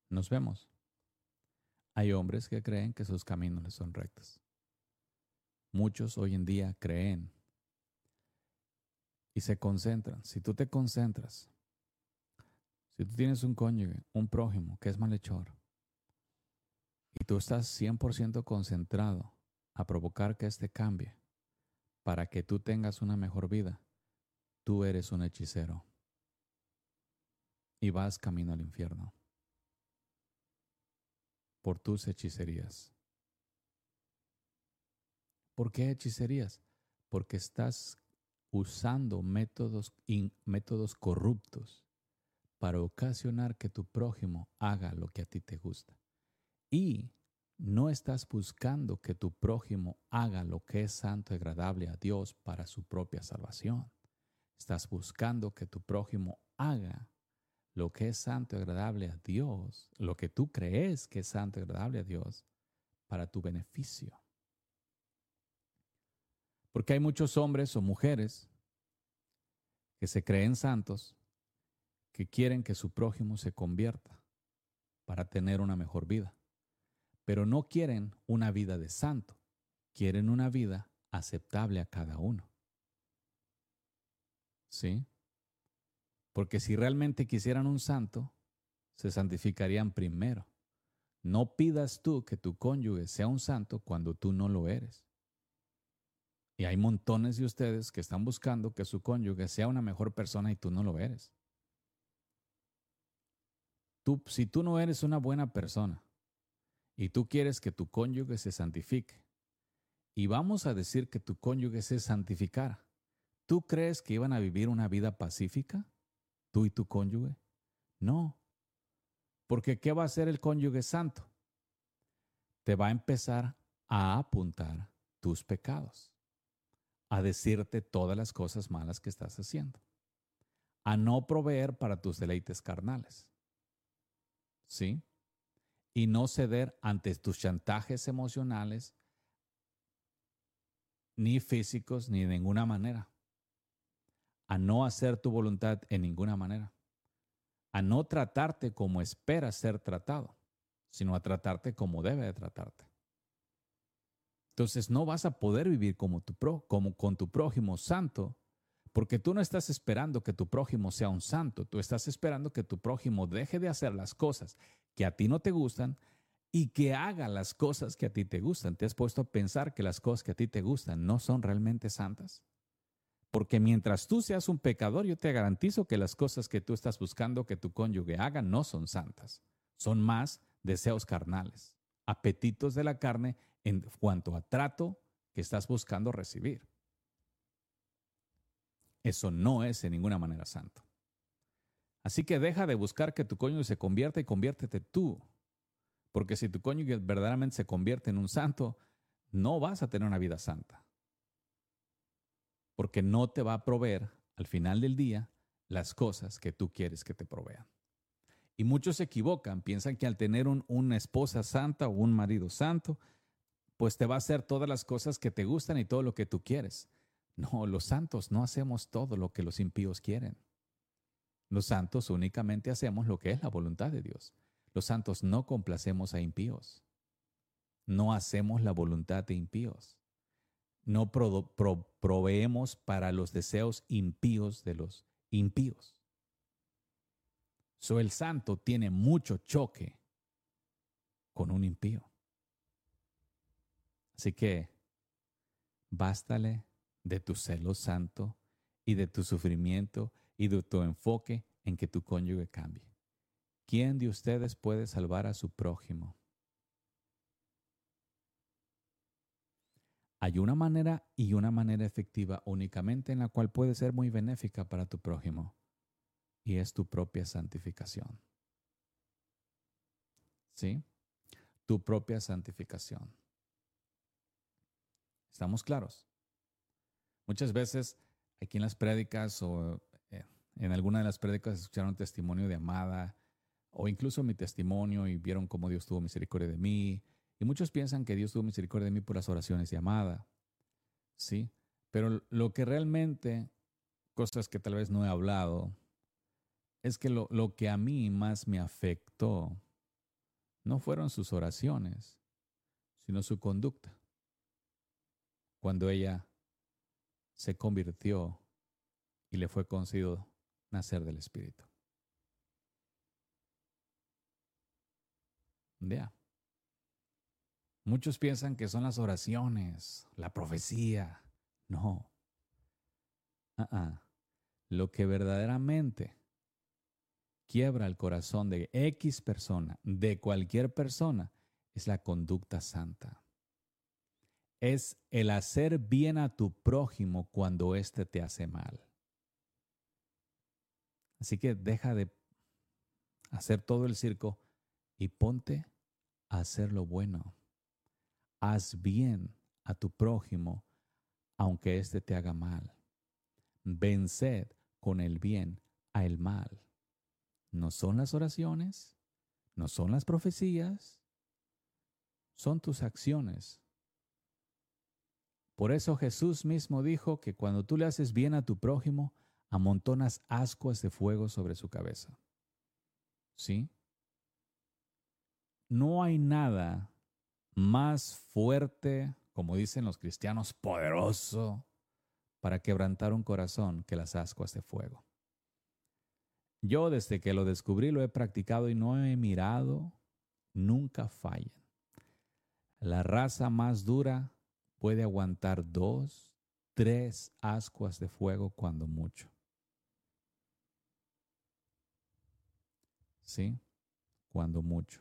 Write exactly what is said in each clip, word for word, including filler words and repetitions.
Nos vemos. Hay hombres que creen que sus caminos les son rectos. Muchos hoy en día creen y se concentran. Si tú te concentras, si tú tienes un cónyuge, un prójimo que es malhechor, y tú estás cien por ciento concentrado a provocar que éste cambie para que tú tengas una mejor vida, tú eres un hechicero y vas camino al infierno por tus hechicerías. ¿Por qué hechicerías? Porque estás usando métodos, in, métodos corruptos para ocasionar que tu prójimo haga lo que a ti te gusta. Y no estás buscando que tu prójimo haga lo que es santo y agradable a Dios para su propia salvación. Estás buscando que tu prójimo haga lo que es santo y agradable a Dios, lo que tú crees que es santo y agradable a Dios, para tu beneficio. Porque hay muchos hombres o mujeres que se creen santos, que quieren que su prójimo se convierta para tener una mejor vida. Pero no quieren una vida de santo, quieren una vida aceptable a cada uno. ¿Sí? Porque si realmente quisieran un santo, se santificarían primero. No pidas tú que tu cónyuge sea un santo cuando tú no lo eres. Y hay montones de ustedes que están buscando que su cónyuge sea una mejor persona y tú no lo eres. Tú, si tú no eres una buena persona y tú quieres que tu cónyuge se santifique, y vamos a decir que tu cónyuge se santificara, ¿tú crees que iban a vivir una vida pacífica, tú y tu cónyuge? No. Porque ¿qué va a hacer el cónyuge santo? Te va a empezar a apuntar tus pecados, a decirte todas las cosas malas que estás haciendo, a no proveer para tus deleites carnales, ¿sí? Y no ceder ante tus chantajes emocionales, ni físicos, ni de ninguna manera, a no hacer tu voluntad en ninguna manera, a no tratarte como esperas ser tratado, sino a tratarte como debe de tratarte. Entonces no vas a poder vivir como, tu pro, como con tu prójimo santo, porque tú no estás esperando que tu prójimo sea un santo, tú estás esperando que tu prójimo deje de hacer las cosas que a ti no te gustan y que haga las cosas que a ti te gustan. ¿Te has puesto a pensar que las cosas que a ti te gustan no son realmente santas? Porque mientras tú seas un pecador, yo te garantizo que las cosas que tú estás buscando que tu cónyuge haga no son santas. Son más deseos carnales, apetitos de la carne en cuanto a trato que estás buscando recibir. Eso no es en ninguna manera santo. Así que deja de buscar que tu cónyuge se convierta y conviértete tú. Porque si tu cónyuge verdaderamente se convierte en un santo, no vas a tener una vida santa. Porque no te va a proveer al final del día las cosas que tú quieres que te provean. Y muchos se equivocan, piensan que al tener un, una esposa santa o un marido santo, pues te va a hacer todas las cosas que te gustan y todo lo que tú quieres. No, los santos no hacemos todo lo que los impíos quieren. Los santos únicamente hacemos lo que es la voluntad de Dios. Los santos no complacemos a impíos. No hacemos la voluntad de impíos. No pro, pro, proveemos para los deseos impíos de los impíos. So, el santo tiene mucho choque con un impío. Así que bástale de tu celo santo y de tu sufrimiento y de tu enfoque en que tu cónyuge cambie. ¿Quién de ustedes puede salvar a su prójimo? Hay una manera y una manera efectiva únicamente en la cual puede ser muy benéfica para tu prójimo, y es tu propia santificación. ¿Sí? Tu propia santificación. ¿Estamos claros? Muchas veces aquí en las prédicas o en alguna de las prédicas escucharon un testimonio de Amada o incluso mi testimonio y vieron cómo Dios tuvo misericordia de mí. Y muchos piensan que Dios tuvo misericordia de mí por las oraciones de Amada. ¿Sí? Pero lo que realmente, cosas que tal vez no he hablado, es que lo, lo que a mí más me afectó no fueron sus oraciones, sino su conducta. Cuando ella se convirtió y le fue concedido nacer del Espíritu. Ya. Muchos piensan que son las oraciones, la profecía. No. Uh-uh. Lo que verdaderamente quiebra el corazón de X persona, de cualquier persona, es la conducta santa. Es el hacer bien a tu prójimo cuando éste te hace mal. Así que deja de hacer todo el circo y ponte a hacer lo bueno. Haz bien a tu prójimo, aunque éste te haga mal. Venced con el bien a el mal. No son las oraciones, no son las profecías, son tus acciones. Por eso Jesús mismo dijo que cuando tú le haces bien a tu prójimo, amontonas ascuas de fuego sobre su cabeza. ¿Sí? No hay nada más fuerte, como dicen los cristianos, poderoso para quebrantar un corazón que las ascuas de fuego. Yo desde que lo descubrí lo he practicado y no he mirado, nunca fallan. La raza más dura puede aguantar dos, tres ascuas de fuego cuando mucho. ¿Sí? Cuando mucho.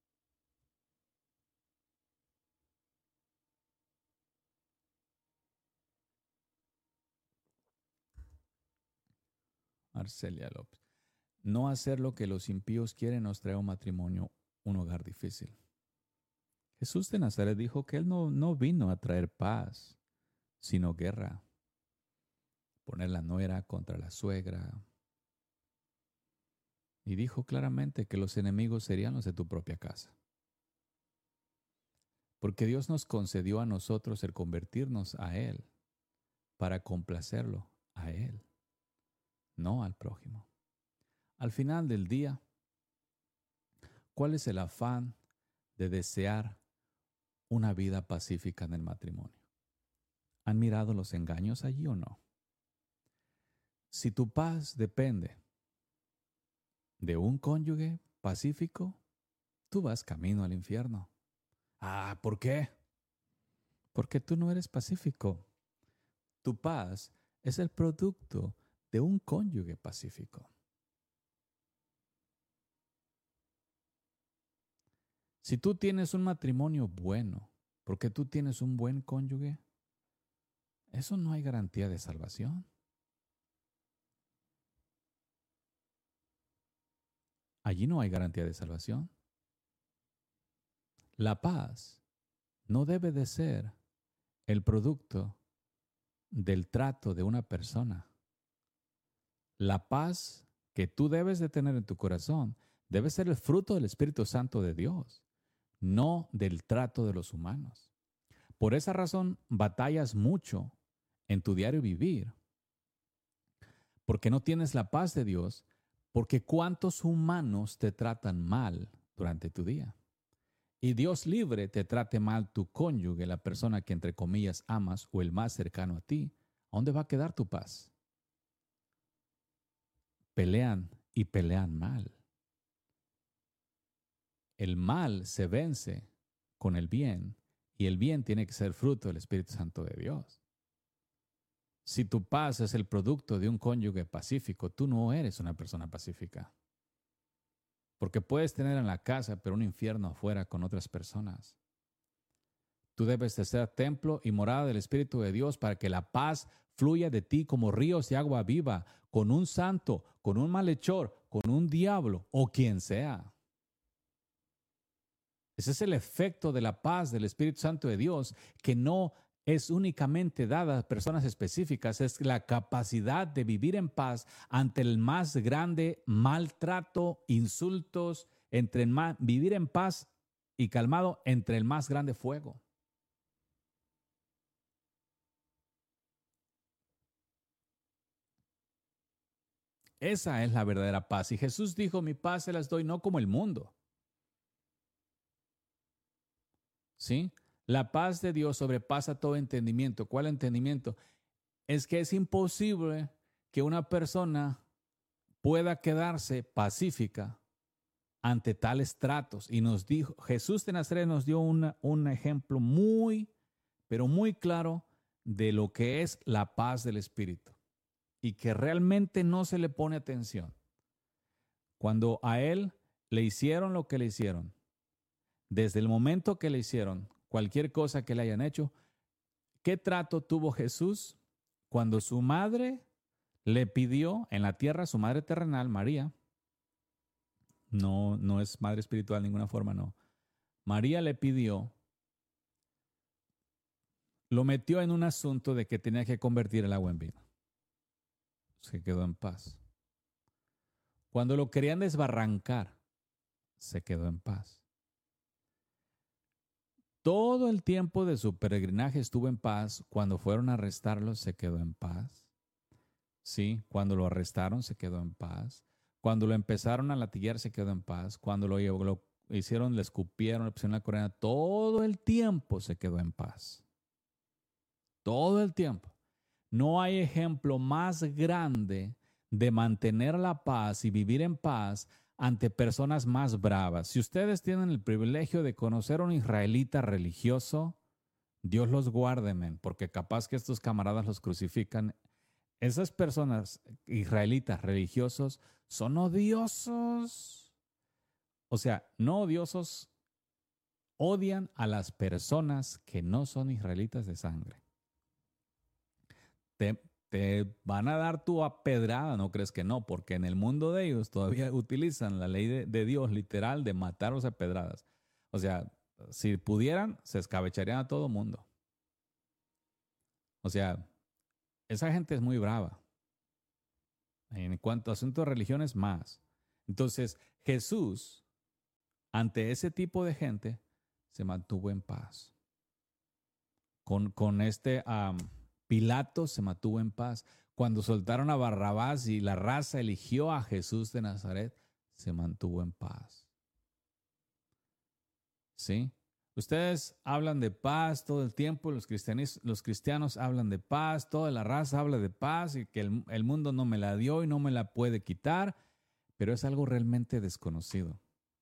Arcelia López. No hacer lo que los impíos quieren nos trae un matrimonio, un hogar difícil. Jesús de Nazaret dijo que Él no, no vino a traer paz, sino guerra. Poner la nuera contra la suegra. Y dijo claramente que los enemigos serían los de tu propia casa. Porque Dios nos concedió a nosotros el convertirnos a Él para complacerlo a Él, no al prójimo. Al final del día, ¿cuál es el afán de desear una vida pacífica en el matrimonio? ¿Han mirado los engaños allí o no? Si tu paz depende de un cónyuge pacífico, tú vas camino al infierno. Ah, ¿por qué? Porque tú no eres pacífico. Tu paz es el producto de un cónyuge pacífico. Si tú tienes un matrimonio bueno, porque tú tienes un buen cónyuge, eso no hay garantía de salvación. Allí no hay garantía de salvación. La paz no debe de ser el producto del trato de una persona. La paz que tú debes de tener en tu corazón debe ser el fruto del Espíritu Santo de Dios, no del trato de los humanos. Por esa razón batallas mucho en tu diario vivir, porque no tienes la paz de Dios, porque cuántos humanos te tratan mal durante tu día. Y Dios libre te trate mal tu cónyuge, la persona que entre comillas amas o el más cercano a ti, ¿a dónde va a quedar tu paz? Pelean y pelean mal. El mal se vence con el bien y el bien tiene que ser fruto del Espíritu Santo de Dios. Si tu paz es el producto de un cónyuge pacífico, tú no eres una persona pacífica. Porque puedes tener en la casa, pero un infierno afuera con otras personas. Tú debes de ser templo y morada del Espíritu de Dios para que la paz fluya de ti como ríos de agua viva, con un santo, con un malhechor, con un diablo o quien sea. Ese es el efecto de la paz del Espíritu Santo de Dios, que no es únicamente dada a personas específicas, es la capacidad de vivir en paz ante el más grande maltrato, insultos, entre el más, vivir en paz y calmado entre el más grande fuego. Esa es la verdadera paz. Y Jesús dijo, mi paz se las doy no como el mundo. ¿sí? La paz de Dios sobrepasa todo entendimiento. ¿Cuál entendimiento? Es que es imposible que una persona pueda quedarse pacífica ante tales tratos. Y nos dijo, Jesús de Nazaret nos dio una, un ejemplo muy, pero muy claro de lo que es la paz del Espíritu y que realmente no se le pone atención. Cuando a él le hicieron lo que le hicieron, desde el momento que le hicieron, cualquier cosa que le hayan hecho, ¿qué trato tuvo Jesús cuando su madre le pidió en la tierra, su madre terrenal, María? No, no es madre espiritual de ninguna forma, no. María le pidió, lo metió en un asunto de que tenía que convertir el agua en vino. Se quedó en paz. Cuando lo querían desbarrancar, se quedó en paz. Todo el tiempo de su peregrinaje estuvo en paz. Cuando fueron a arrestarlo, se quedó en paz. Sí, cuando lo arrestaron, se quedó en paz. Cuando lo empezaron a latillar, se quedó en paz. Cuando lo, lo hicieron, le escupieron, le pusieron la corona, todo el tiempo se quedó en paz. Todo el tiempo. No hay ejemplo más grande de mantener la paz y vivir en paz ante personas más bravas. Si ustedes tienen el privilegio de conocer a un israelita religioso, Dios los guarde, men, porque capaz que estos camaradas los crucifican. Esas personas israelitas religiosos son odiosos. O sea, no odiosos, odian a las personas que no son israelitas de sangre. Te, te van a dar tu apedrada, ¿no crees que no? Porque en el mundo de ellos todavía utilizan la ley de, de Dios literal de matarlos a pedradas. O sea, si pudieran, se escabecharían a todo mundo. O sea, esa gente es muy brava. En cuanto a asuntos de religiones, más. Entonces, Jesús, ante ese tipo de gente, se mantuvo en paz. Con, con este... Um, Pilato se mantuvo en paz. Cuando soltaron a Barrabás y la raza eligió a Jesús de Nazaret, se mantuvo en paz. ¿Sí? Ustedes hablan de paz todo el tiempo, los cristianos, los cristianos hablan de paz, toda la raza habla de paz y que el, el mundo no me la dio y no me la puede quitar, pero es algo realmente desconocido.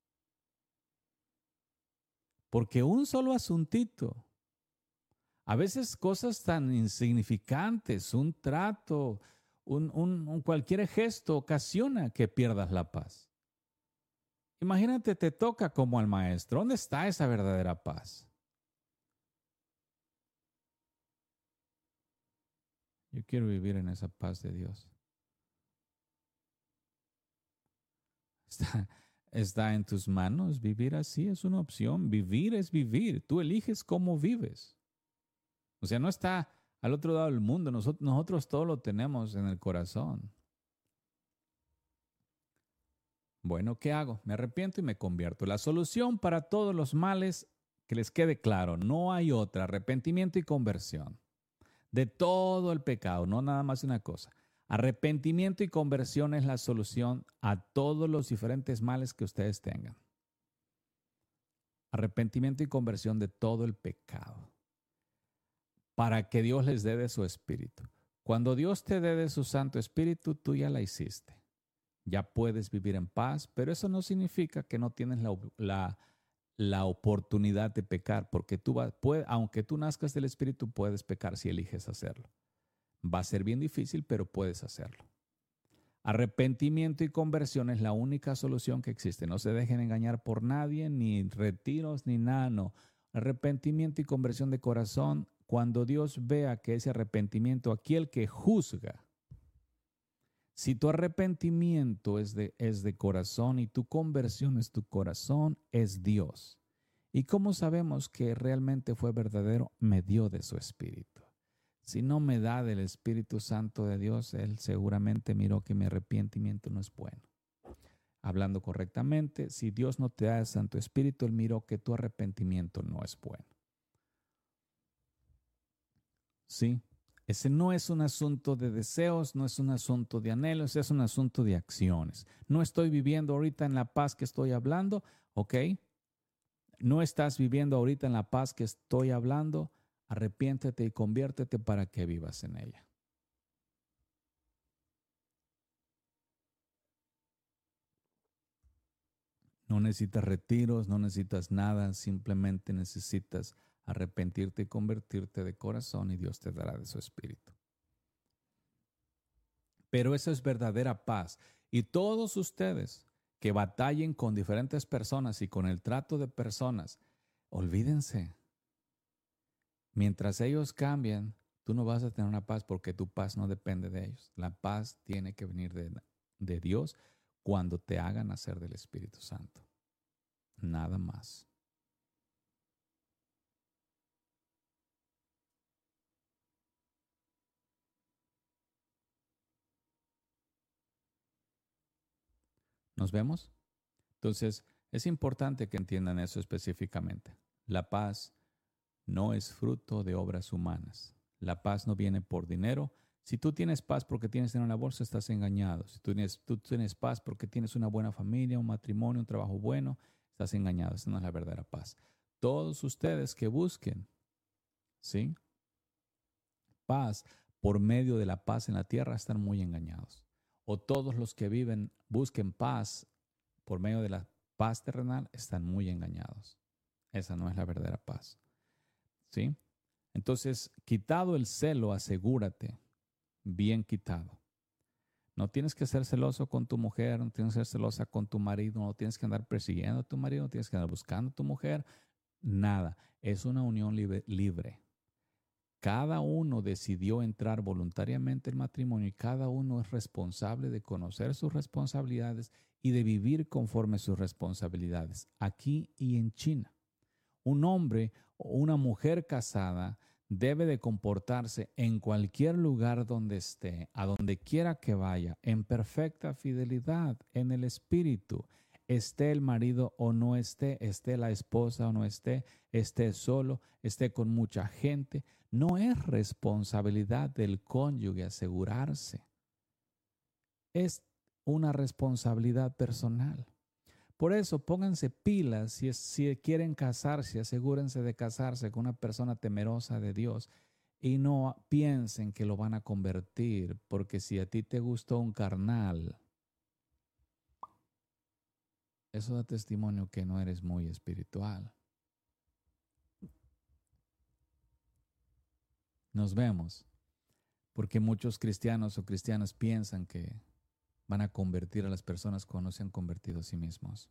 Porque un solo asuntito, a veces cosas tan insignificantes, un trato, un, un, un cualquier gesto ocasiona que pierdas la paz. Imagínate, te toca como al maestro. ¿Dónde está esa verdadera paz? Yo quiero vivir en esa paz de Dios. Está, está en tus manos vivir así, es una opción. Vivir es vivir. Tú eliges cómo vives. O sea, no está al otro lado del mundo. Nosotros, nosotros todo lo tenemos en el corazón. Bueno, ¿qué hago? Me arrepiento y me convierto. La solución para todos los males, que les quede claro, no hay otra. Arrepentimiento y conversión. De todo el pecado, no nada más una cosa. Arrepentimiento y conversión es la solución a todos los diferentes males que ustedes tengan. Arrepentimiento y conversión de todo el pecado. Para que Dios les dé de su espíritu. Cuando Dios te dé de su Santo Espíritu, tú ya la hiciste. Ya puedes vivir en paz, pero eso no significa que no tienes la, la, la oportunidad de pecar, porque tú vas, puede, aunque tú nazcas del Espíritu, puedes pecar si eliges hacerlo. Va a ser bien difícil, pero puedes hacerlo. Arrepentimiento y conversión es la única solución que existe. No se dejen engañar por nadie, ni retiros, ni nada, no. Arrepentimiento y conversión de corazón. Cuando Dios vea que ese arrepentimiento, aquel que juzga, si tu arrepentimiento es de, es de corazón y tu conversión es tu corazón, es Dios. ¿Y cómo sabemos que realmente fue verdadero? Me dio de su Espíritu. Si no me da del Espíritu Santo de Dios, Él seguramente miró que mi arrepentimiento no es bueno. Hablando correctamente, si Dios no te da el Santo Espíritu, Él miró que tu arrepentimiento no es bueno. Sí, ese no es un asunto de deseos, no es un asunto de anhelos, es un asunto de acciones. No estoy viviendo ahorita en la paz que estoy hablando, ¿ok? no estás viviendo ahorita en la paz que estoy hablando, arrepiéntete y conviértete para que vivas en ella. No necesitas retiros, no necesitas nada, simplemente necesitas arrepentirte y convertirte de corazón y Dios te dará de su espíritu. Pero esa es verdadera paz. Y todos ustedes que batallen con diferentes personas y con el trato de personas, olvídense. Mientras ellos cambien, tú no vas a tener una paz porque tu paz no depende de ellos. La paz tiene que venir de, de Dios cuando te hagan nacer del Espíritu Santo. Nada más. ¿Nos vemos? Entonces, es importante que entiendan eso específicamente. La paz no es fruto de obras humanas. La paz no viene por dinero. Si tú tienes paz porque tienes dinero en la bolsa, estás engañado. Si tú tienes, tú tienes paz porque tienes una buena familia, un matrimonio, un trabajo bueno, estás engañado. Esa no es la verdadera paz. Todos ustedes que busquen, ¿sí?, paz por medio de la paz en la tierra están muy engañados. O todos los que viven, busquen paz por medio de la paz terrenal están muy engañados. Esa no es la verdadera paz. ¿Sí? Entonces, quitado el celo, asegúrate, bien quitado. No tienes que ser celoso con tu mujer, no tienes que ser celosa con tu marido, no tienes que andar persiguiendo a tu marido, no tienes que andar buscando a tu mujer, nada. Es una unión libre. libre. Cada uno decidió entrar voluntariamente en matrimonio y cada uno es responsable de conocer sus responsabilidades y de vivir conforme a sus responsabilidades, aquí y en China. Un hombre o una mujer casada debe de comportarse en cualquier lugar donde esté, a donde quiera que vaya, en perfecta fidelidad, en el espíritu. Esté el marido o no esté, esté la esposa o no esté, esté solo, esté con mucha gente. No es responsabilidad del cónyuge asegurarse. Es una responsabilidad personal. Por eso pónganse pilas si, es, si quieren casarse, asegúrense de casarse con una persona temerosa de Dios y no piensen que lo van a convertir, porque si a ti te gustó un carnal, eso da testimonio que no eres muy espiritual. Nos vemos, porque muchos cristianos o cristianas piensan que van a convertir a las personas cuando no se han convertido a sí mismos.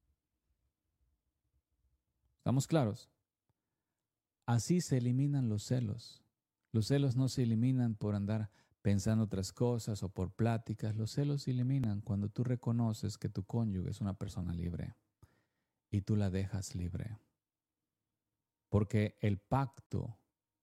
¿Estamos claros? Así se eliminan los celos. Los celos no se eliminan por andar pensando otras cosas o por pláticas. Los celos se eliminan cuando tú reconoces que tu cónyuge es una persona libre y tú la dejas libre. Porque el pacto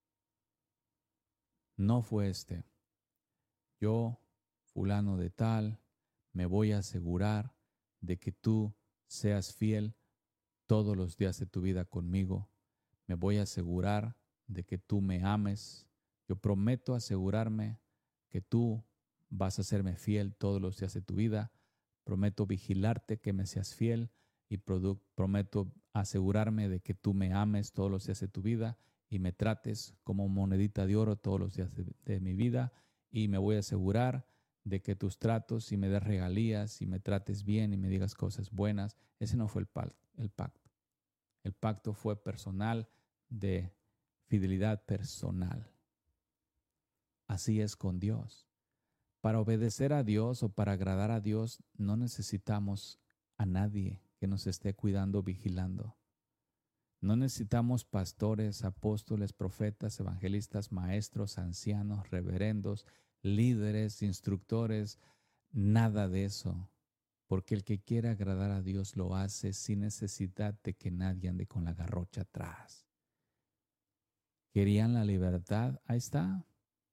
no fue este. Yo, fulano de tal, me voy a asegurar de que tú seas fiel todos los días de tu vida conmigo. Me voy a asegurar de que tú me ames. Yo prometo asegurarme que tú vas a serme fiel todos los días de tu vida. Prometo vigilarte que me seas fiel y prometo asegurarme de que tú me ames todos los días de tu vida y me trates como monedita de oro todos los días de, de mi vida. Y me voy a asegurar de que tus tratos y me des regalías y me trates bien y me digas cosas buenas. Ese no fue el pacto. El pacto fue personal, de fidelidad personal. Así es con Dios. Para obedecer a Dios o para agradar a Dios no necesitamos a nadie que nos esté cuidando, vigilando. No necesitamos pastores, apóstoles, profetas, evangelistas, maestros, ancianos, reverendos, líderes, instructores, nada de eso. Porque el que quiere agradar a Dios lo hace sin necesidad de que nadie ande con la garrocha atrás. ¿Querían la libertad? Ahí está.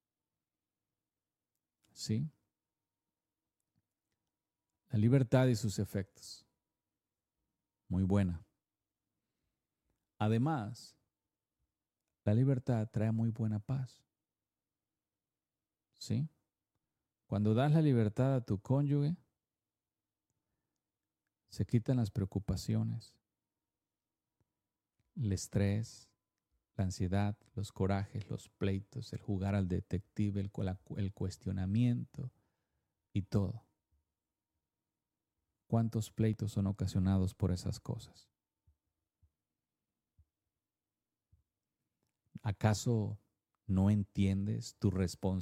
¿Sí? La libertad y sus efectos. Muy buena. Además, la libertad trae muy buena paz. ¿Sí? Cuando das la libertad a tu cónyuge, se quitan las preocupaciones. el estrés, la ansiedad, los corajes, los pleitos, el jugar al detective, el, el cuestionamiento y todo. ¿Cuántos pleitos son ocasionados por esas cosas? ¿Acaso no entiendes tu responsabilidad